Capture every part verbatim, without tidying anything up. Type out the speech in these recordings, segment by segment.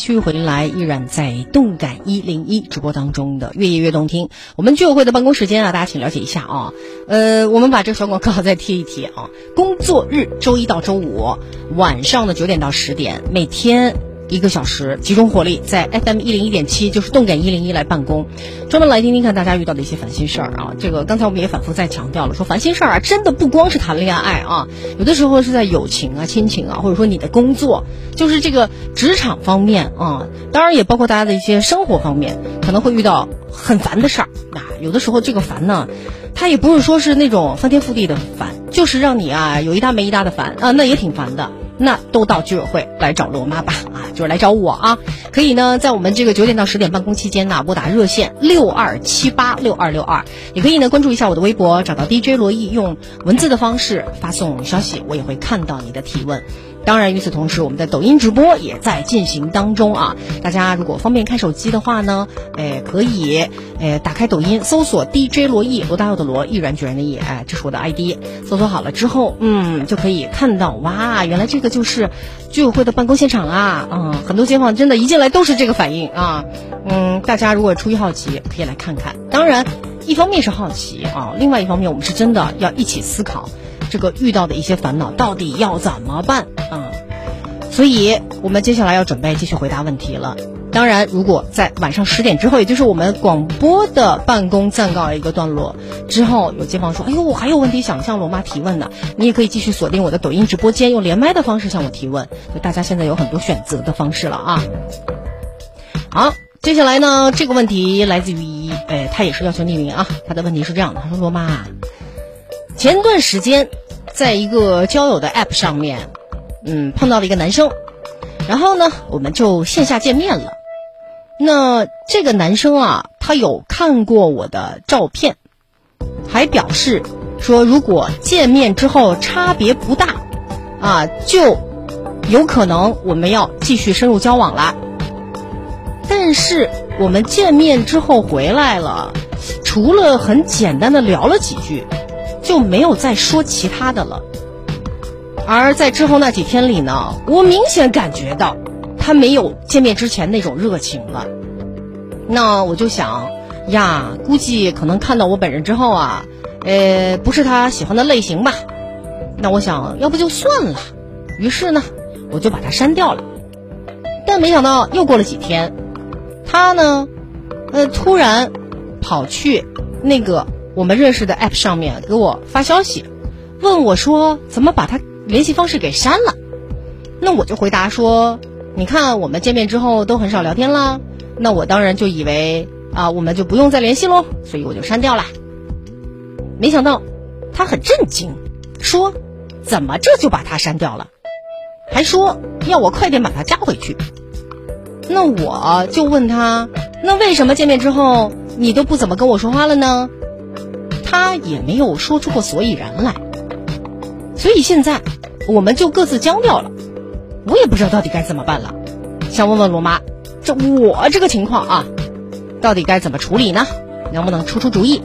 继续回来，依然在动感一零一直播当中的越夜越动听。我们居委会的办公时间啊，大家请了解一下啊。呃，我们把这个小广告再贴一贴啊。工作日周一到周五晚上的九点到十点，每天一个小时，集中火力在 F M 一零一点七，就是动感一零一来办公，专门来听听看大家遇到的一些烦心事儿啊。这个刚才我们也反复再强调了，说烦心事儿啊，真的不光是谈恋爱啊，有的时候是在友情啊、亲情啊，或者说你的工作，就是这个职场方面啊，当然也包括大家的一些生活方面，可能会遇到很烦的事儿啊。有的时候这个烦呢，它也不是说是那种翻天覆地的烦，就是让你啊有一搭没一搭的烦啊，那也挺烦的。那都到居委会来找罗妈吧啊，就是来找我啊。可以呢，在我们这个九点到十点办公期间呢，拨打热线六二七八六二六二，也可以呢关注一下我的微博，找到 D J 罗毅，用文字的方式发送消息，我也会看到你的提问。当然与此同时，我们的抖音直播也在进行当中啊，大家如果方便看手机的话呢，哎，可以哎打开抖音搜索 D J 罗毅，罗大佑的罗，毅然决然的毅，哎，这是我的 I D， 搜索好了之后，嗯，就可以看到，哇，原来这个就是居委会的办公现场啊，嗯，很多街坊真的一进来都是这个反应啊，嗯，大家如果出于好奇可以来看看，当然一方面是好奇啊，另外一方面我们是真的要一起思考这个遇到的一些烦恼到底要怎么办啊？所以我们接下来要准备继续回答问题了。当然，如果在晚上十点之后，也就是我们广播的办公暂告一个段落之后，有街坊说：“哎呦，我还有问题想向罗妈提问呢。”你也可以继续锁定我的抖音直播间，用连麦的方式向我提问。就大家现在有很多选择的方式了啊。好，接下来呢，这个问题来自于，哎，他也是要求匿名啊。他的问题是这样的，他说：“罗妈，前段时间在一个交友的 app 上面，嗯，碰到了一个男生，然后呢，我们就线下见面了。那这个男生啊，他有看过我的照片，还表示说，如果见面之后差别不大，啊，就有可能我们要继续深入交往了。但是我们见面之后回来了，除了很简单的聊了几句，就没有再说其他的了。而在之后那几天里呢，我明显感觉到他没有见面之前那种热情了。那我就想呀，估计可能看到我本人之后啊，呃，不是他喜欢的类型吧。那我想要不就算了，于是呢，我就把他删掉了。但没想到又过了几天，他呢，呃，突然跑去那个我们认识的 app 上面给我发消息，问我说怎么把他联系方式给删了。那我就回答说，你看我们见面之后都很少聊天啦，那我当然就以为啊我们就不用再联系咯，所以我就删掉了。没想到他很震惊，说怎么这就把他删掉了，还说要我快点把他加回去。那我就问他，那为什么见面之后你都不怎么跟我说话了呢？他也没有说出个所以然来。所以现在我们就各自僵掉了，我也不知道到底该怎么办了。想问问罗妈，这我这个情况啊，到底该怎么处理呢？能不能出出主意？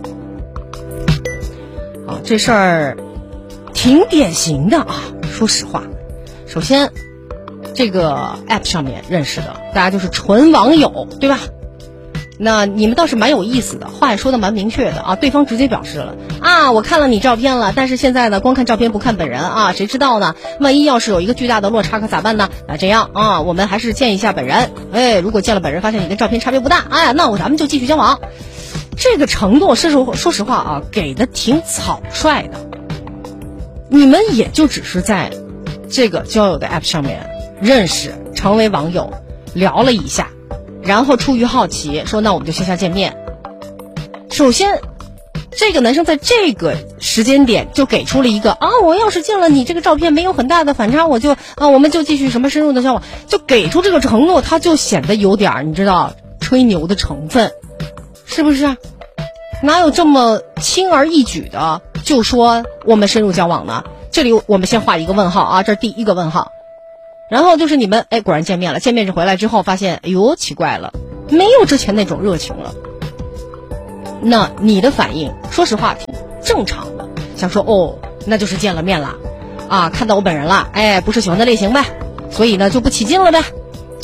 啊，这事儿挺典型的啊，说实话。首先这个 app 上面认识的，大家就是纯网友，对吧？那你们倒是蛮有意思的，话也说的蛮明确的啊。对方直接表示了啊，我看了你照片了，但是现在呢，光看照片不看本人啊，谁知道呢？万一要是有一个巨大的落差，可咋办呢？那这样啊，我们还是见一下本人。哎，如果见了本人，发现你跟照片差别不大，哎，那我咱们就继续交往。这个承诺，说实说实话啊，给的挺草率的。你们也就只是在这个交友的 app 上面认识，成为网友，聊了一下。然后出于好奇说，那我们就线下见面。首先这个男生在这个时间点就给出了一个啊，我要是见了你这个照片没有很大的反差，我就啊我们就继续什么深入的交往，就给出这个承诺，他就显得有点你知道吹牛的成分，是不是？哪有这么轻而易举的就说我们深入交往呢？这里我们先画一个问号啊，这是第一个问号。然后就是你们哎果然见面了，见面是回来之后发现，哎呦奇怪了，没有之前那种热情了。那你的反应说实话挺正常的，想说哦那就是见了面了啊，看到我本人了，哎不是喜欢的类型呗，所以呢就不起劲了呗啊。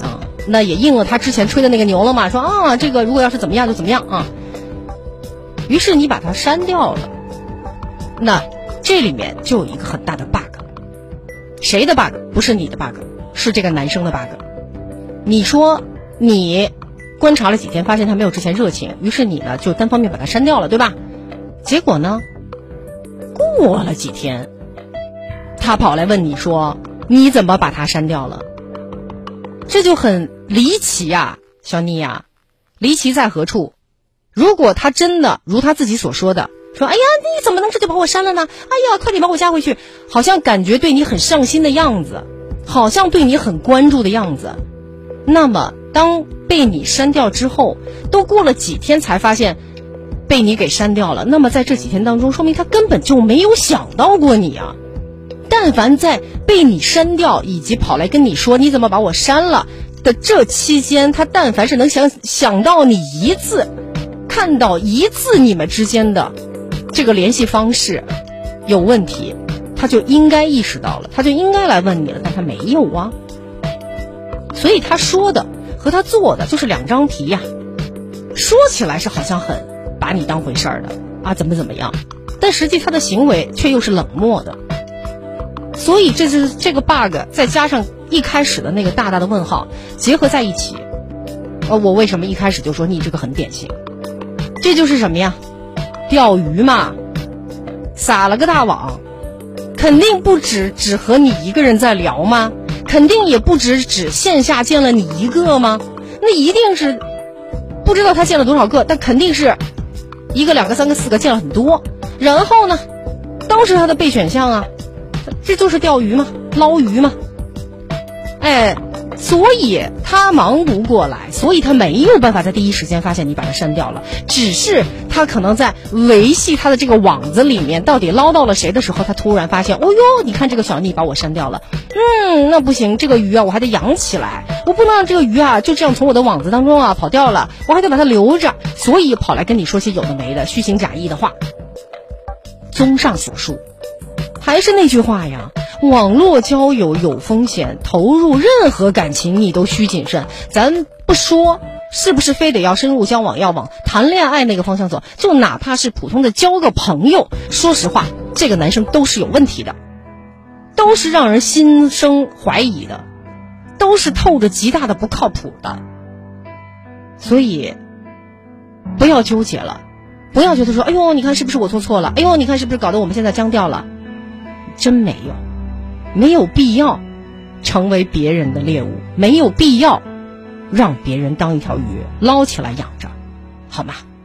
那也应了他之前吹的那个牛了嘛，说啊这个如果要是怎么样就怎么样啊。于是你把它删掉了，那这里面就有一个很大的 bug。 谁的 bug？ 不是你的 bug， 是这个男生的 bug。 你说你观察了几天发现他没有之前热情，于是你呢就单方面把他删掉了，对吧？结果呢过了几天他跑来问你说你怎么把他删掉了？这就很离奇呀，小妮呀，离奇在何处？如果他真的如他自己所说的说哎呀你怎么能这就把我删了呢？哎呀快点把我加回去，好像感觉对你很上心的样子，好像对你很关注的样子，那么当被你删掉之后，都过了几天才发现被你给删掉了，那么在这几天当中说明他根本就没有想到过你啊。但凡在被你删掉以及跑来跟你说你怎么把我删了的这期间，他但凡是能想想到你一次，看到一次你们之间的这个联系方式有问题，他就应该意识到了，他就应该来问你了，但他没有啊。所以他说的和他做的就是两张皮呀、啊，说起来是好像很把你当回事儿的啊，怎么怎么样，但实际他的行为却又是冷漠的。所以这是这个 bug 再加上一开始的那个大大的问号结合在一起，呃，我为什么一开始就说你这个很典型？这就是什么呀？钓鱼嘛，撒了个大网，肯定不止只和你一个人在聊吗？肯定也不止只线下见了你一个吗？那一定是不知道他见了多少个，但肯定是一个两个三个四个见了很多，然后呢都是他的备选项啊，这就是钓鱼嘛，捞鱼嘛。哎，所以他忙不过来，所以他没有办法在第一时间发现你把他删掉了，只是他可能在维系他的这个网子里面到底捞到了谁的时候，他突然发现，哦哟，你看这个小妮把我删掉了，嗯，那不行，这个鱼啊我还得养起来，我不能让这个鱼啊就这样从我的网子当中啊跑掉了，我还得把它留着，所以跑来跟你说些有的没的虚情假意的话。综上所述，还是那句话呀，网络交友有风险，投入任何感情你都需谨慎。咱不说是不是非得要深入交往，要往谈恋爱那个方向走，就哪怕是普通的交个朋友，说实话这个男生都是有问题的，都是让人心生怀疑的，都是透着极大的不靠谱的。所以不要纠结了，不要觉得说哎呦你看是不是我做错了，哎呦你看是不是搞得我们现在僵掉了，真没有，没有必要成为别人的猎物，没有必要让别人当一条鱼捞起来养着，好吗？